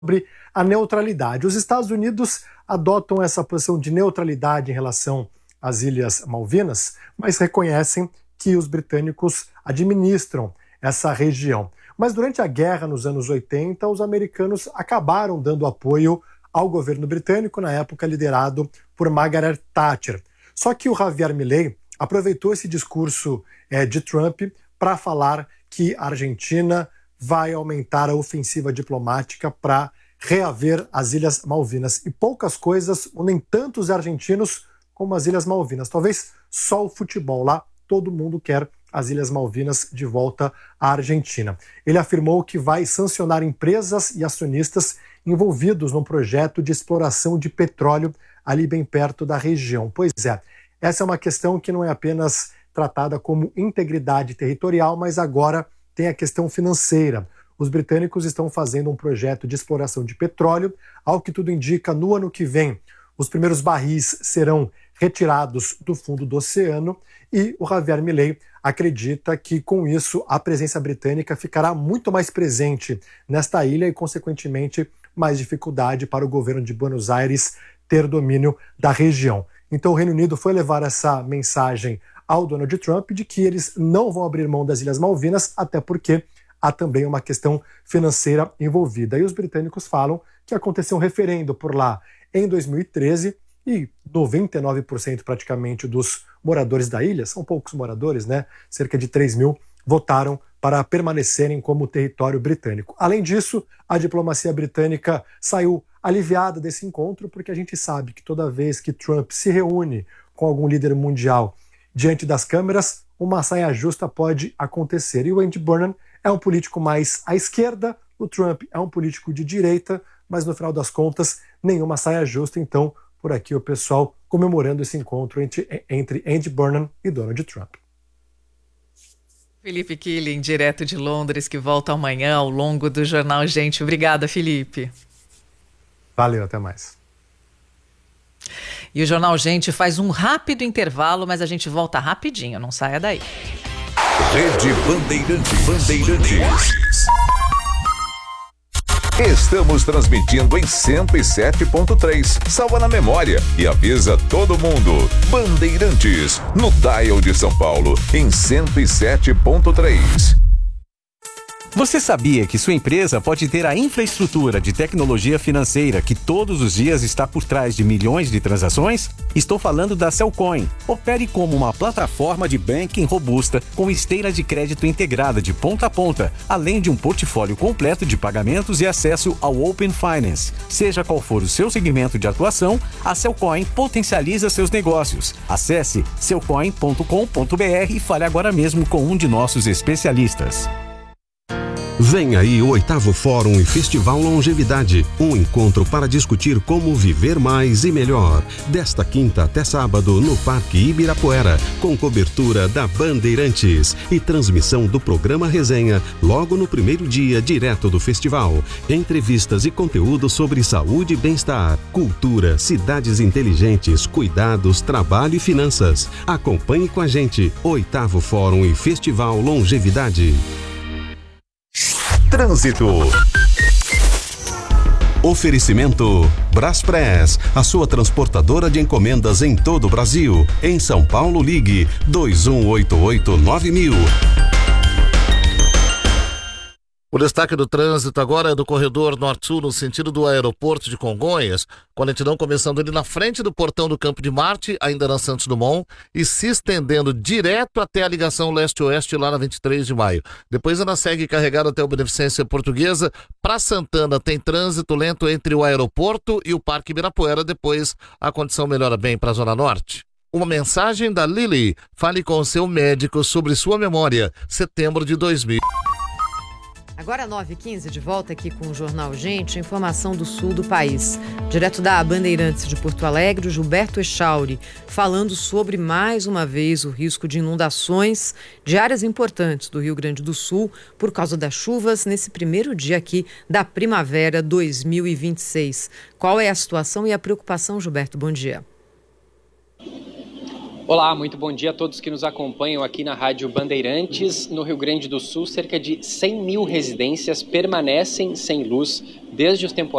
sobre a neutralidade. Os Estados Unidos adotam essa posição de neutralidade em relação às Ilhas Malvinas, mas reconhecem que os britânicos administram essa região. Mas durante a guerra, nos anos 80, os americanos acabaram dando apoio ao governo britânico, na época liderado por Margaret Thatcher. Só que o Javier Milei aproveitou esse discurso de Trump para falar que a Argentina vai aumentar a ofensiva diplomática para reaver as Ilhas Malvinas. E poucas coisas unem tanto os argentinos como as Ilhas Malvinas. Talvez só o futebol. Lá todo mundo quer as Ilhas Malvinas de volta à Argentina. Ele afirmou que vai sancionar empresas e acionistas envolvidos num projeto de exploração de petróleo ali bem perto da região. Pois é, essa é uma questão que não é apenas tratada como integridade territorial, mas agora tem a questão financeira. Os britânicos estão fazendo um projeto de exploração de petróleo. Ao que tudo indica, no ano que vem, os primeiros barris serão retirados do fundo do oceano e o Javier Milei acredita que, com isso, a presença britânica ficará muito mais presente nesta ilha e, consequentemente, mais dificuldade para o governo de Buenos Aires ter domínio da região. Então, o Reino Unido foi levar essa mensagem ao Donald Trump de que eles não vão abrir mão das Ilhas Malvinas, até porque há também uma questão financeira envolvida. E os britânicos falam que aconteceu um referendo por lá em 2013 e 99% praticamente dos moradores da ilha, são poucos moradores, né? Cerca de 3 mil, votaram para permanecerem como território britânico. Além disso, a diplomacia britânica saiu aliviada desse encontro, porque a gente sabe que toda vez que Trump se reúne com algum líder mundial diante das câmeras, uma saia justa pode acontecer. E o Andy Burnham é um político mais à esquerda, o Trump é um político de direita, mas no final das contas, nenhuma saia justa. Então, por aqui o pessoal comemorando esse encontro entre Andy Burnham e Donald Trump. Felipe Killing, direto de Londres, que volta amanhã ao longo do Jornal Gente. Obrigada, Felipe. Valeu, até mais. E o Jornal Gente faz um rápido intervalo, mas a gente volta rapidinho, não saia daí. Rede Bandeirantes. Estamos transmitindo em 107.3. Salva na memória e avisa todo mundo. Bandeirantes, no dial de São Paulo, em 107.3. Você sabia que sua empresa pode ter a infraestrutura de tecnologia financeira que todos os dias está por trás de milhões de transações? Estou falando da Cellcoin. Opere como uma plataforma de banking robusta com esteira de crédito integrada de ponta a ponta, além de um portfólio completo de pagamentos e acesso ao Open Finance. Seja qual for o seu segmento de atuação, a Cellcoin potencializa seus negócios. Acesse cellcoin.com.br e fale agora mesmo com um de nossos especialistas. Vem aí o 8º Fórum e Festival Longevidade, um encontro para discutir como viver mais e melhor. Desta quinta até sábado no Parque Ibirapuera, com cobertura da Bandeirantes e transmissão do programa Resenha logo no primeiro dia direto do festival. Entrevistas e conteúdo sobre saúde e bem-estar, cultura, cidades inteligentes, cuidados, trabalho e finanças. Acompanhe com a gente, 8º Fórum e Festival Longevidade. Trânsito. Oferecimento Braspress, a sua transportadora de encomendas em todo o Brasil. Em São Paulo, ligue 2188-9000. O destaque do trânsito agora é do corredor Norte-Sul, no sentido do aeroporto de Congonhas, com a lentidão começando ali na frente do portão do Campo de Marte, ainda na Santos Dumont, e se estendendo direto até a ligação leste-oeste lá na 23 de maio. Depois ela segue carregada até o Beneficência Portuguesa. Para Santana tem trânsito lento entre o aeroporto e o Parque Ibirapuera, depois a condição melhora bem para a Zona Norte. Uma mensagem da Lili. Fale com o seu médico sobre sua memória. Setembro de 2000. Agora 9h15, de volta aqui com o Jornal Gente, informação do sul do país. Direto da Bandeirantes de Porto Alegre, o Gilberto Echauri, falando sobre, mais uma vez, o risco de inundações de áreas importantes do Rio Grande do Sul por causa das chuvas nesse primeiro dia aqui da primavera 2026. Qual é a situação e a preocupação, Gilberto? Bom dia. Olá, muito bom dia a todos que nos acompanham aqui na Rádio Bandeirantes. No Rio Grande do Sul, cerca de 100 mil residências permanecem sem luz desde os temporais